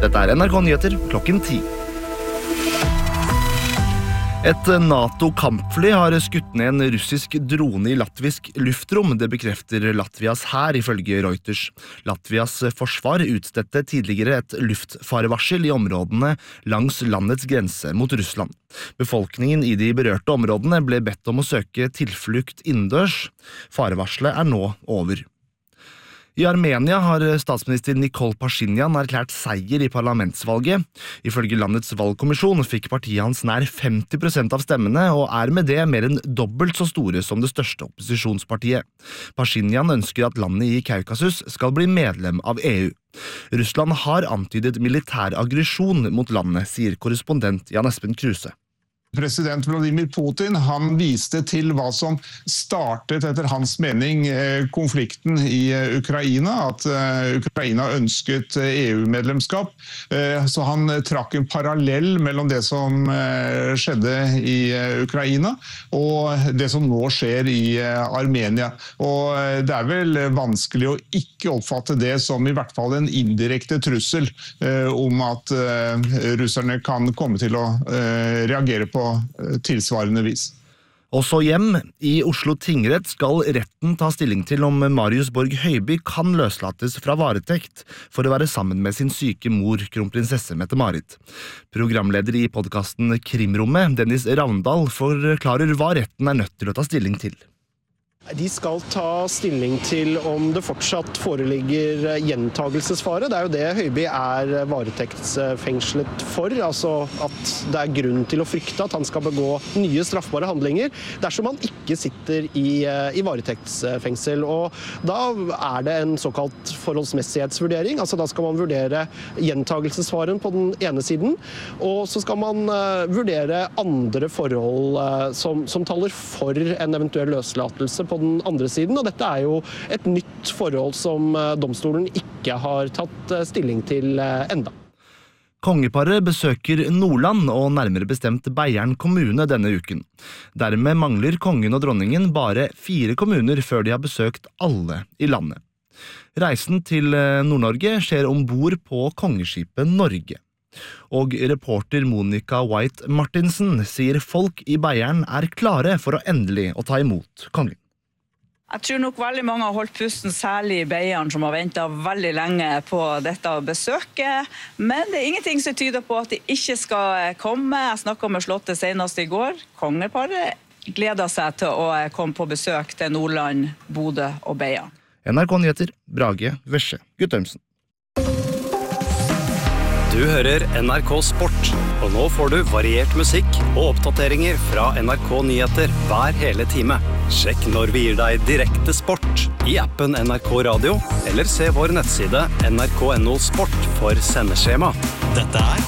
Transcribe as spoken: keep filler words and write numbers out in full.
Dette er N R K Nyheter klokken ti. Et NATO-kampfly har skutt ned en russisk drone i latvisk luftrom. Det bekrefter Latvias hær ifølge Reuters. Latvias forsvar utstedte tidligere et luftfarevarsel i områdene langs landets grense mot Russland. Befolkningen i de berørte områdene ble bedt om å søke tilflukt innendørs. Farevarselet er nå over. I Armenia har statsminister Nikol Pashinyan erklært seier i parlamentsvalget. Ifølge landets valgkommisjon fikk partiet hans nær femti prosent av stemmene, og er med det mer enn dobbelt så store som det største opposisjonspartiet. Pashinyan ønsker at landet i Kaukasus skal bli medlem av E U. Russland har antydet militær aggresjon mot landet, sier korrespondent Jan Espen Kruse. President Vladimir Putin, han viste til hva som startet etter hans mening konflikten i Ukraina, at Ukraina ønsket E U-medlemskap, så han trakk en parallell mellom det som skjedde i Ukraina og det som nå skjer i Armenia. Og det er vel vanskelig å ikke oppfatte det som i hvert fall en indirekte trussel om at russerne kan komme til å reagere på tilsvarende vis. Også hjem. I Oslo tingrett skal retten ta stilling til om Marius Borg Høiby kan løslates fra varetekt for å være sammen med sin syke mor, kronprinsesse Mette-Marit. Programleder i podcasten Krimrommet, Dennis Ravndal, forklarer hva retten er nødt til å ta stilling til. De skal ta stilling til om det fortsatt foreligger gjentagelsesfare. Det er jo det Høiby er varetektsfengslet for, altså at det er grunn til å frykte at han skal begå nye straffbare handlinger dersom han ikke sitter i, i varetektsfengsel. Og da er det en såkalt forholdsmessighetsvurdering, altså da skal man vurdere gjentagelsesfaren på den ene siden, og så skal man uh, vurdere andre forhold uh, som, som taler for en eventuell løslatelse på den andre siden, og dette er jo et nytt forhold som domstolen ikke har tatt stilling til enda. Kongeparet besøker Nordland og nærmere bestemt Beiarn kommune denne uken. Dermed mangler kongen og dronningen bare fire kommuner før de har besøkt alle i landet. Reisen til Nord-Norge skjer ombord på kongeskipet Norge. Og reporter Monica White Martinsen sier folk i Beiarn er klare for å endelig å ta imot kongen. Jeg tror nok veldig mange har holdt pusten, særlig i Beiarn, som har ventet veldig lenge på dette besøket. Men det er ingenting som tyder på at de ikke skal komme. Jeg snakket med Slottet senest i går. Kongeparet gleder seg til å komme på besøk til Nordland, Bodø og Beiarn. N R K Nyheter, Brage Vesje Guttormsen. Du hører N R K Sport, og nå får du variert musikk og oppdateringer fra N R K Nyheter hver hele time. Sjekk når vi gir deg direkte sport i appen N R K Radio, eller se vår nettside N R K punktum N O Sport for sendeskjema. Dette er